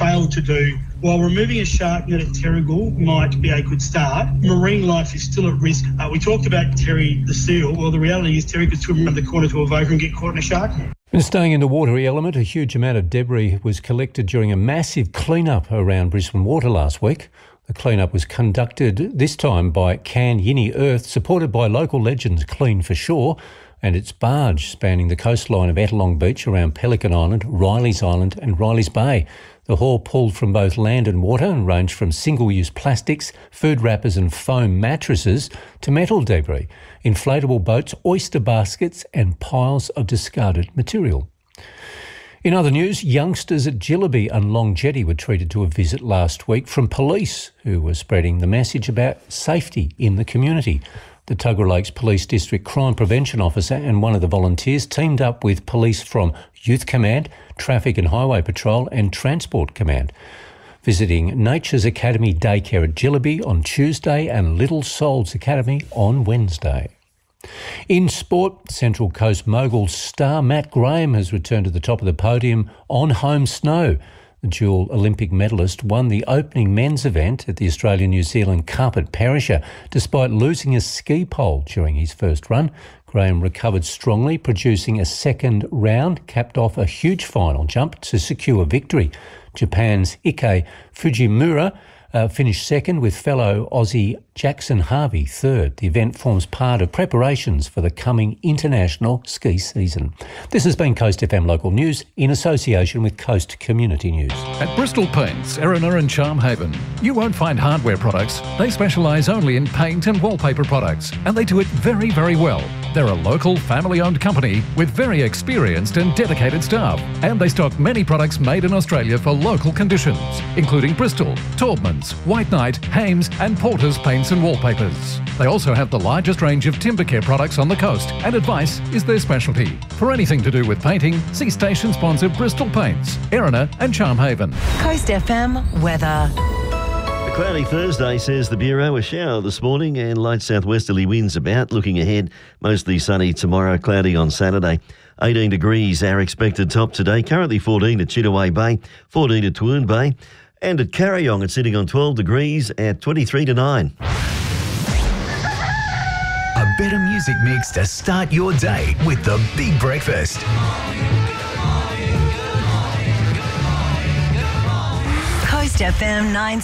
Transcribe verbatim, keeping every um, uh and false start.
failed to do. While removing a shark net at Terrigal might be a good start, marine life is still at risk. Uh, we talked about Terry the seal. Well, the reality is Terry could swim around the corner to Avoca and get caught in a shark. And staying in the watery element, a huge amount of debris was collected during a massive clean-up around Brisbane Water last week. The clean-up was conducted this time by Can Yini Earth, supported by local legends Clean for Shore, and its barge spanning the coastline of Ettalong Beach around Pelican Island, Riley's Island and Riley's Bay. The haul pulled from both land and water and ranged from single-use plastics, food wrappers and foam mattresses to metal debris, inflatable boats, oyster baskets and piles of discarded material. In other news, youngsters at Gillaby and Long Jetty were treated to a visit last week from police who were spreading the message about safety in the community. The Tuggerah Lakes Police District Crime Prevention Officer and one of the volunteers teamed up with police from Youth Command, Traffic and Highway Patrol and Transport Command, visiting Nature's Academy Daycare at Gillaby on Tuesday and Little Souls Academy on Wednesday. In sport, Central Coast mogul star Matt Graham has returned to the top of the podium on home snow. The dual Olympic medalist won the opening men's event at the Australia-New Zealand Carpet Perisher despite losing a ski pole during his first run. Graham recovered strongly, producing a second round, capped off a huge final jump to secure victory. Japan's Ike Fujimura uh, finished second with fellow Aussie Jackson Harvey third. The event forms part of preparations for the coming international ski season. This has been Coast F M Local News in association with Coast Community News. At Bristol Paints, Erina and Charmhaven, you won't find hardware products. They specialise only in paint and wallpaper products, and they do it very, very well. They're a local, family-owned company with very experienced and dedicated staff, and they stock many products made in Australia for local conditions, including Bristol, Taubmans, White Knight, Hames and Porter's Paints and Wallpapers. They also have the largest range of timber care products on the coast, and advice is their specialty. For anything to do with painting, see station sponsor Bristol Paints, Erina and Charmhaven. Coast F M weather. A cloudy Thursday, says the Bureau. A shower this morning and light southwesterly winds about. Looking ahead, mostly sunny tomorrow, cloudy on Saturday. eighteen degrees our expected top today. Currently fourteen at Chittaway Bay, fourteen at Toowoon Bay. And at Carryong, it's sitting on twelve degrees at twenty-three to nine. A better music mix to start your day with the Big Breakfast. Coast F M nine